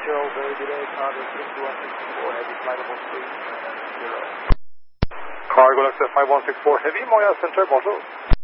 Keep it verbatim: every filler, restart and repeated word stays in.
Joe, very good day, Congress six one six four, heavy flightable speed, zero. Cargo Access five one six four Heavy, Montréal Center, bonjour.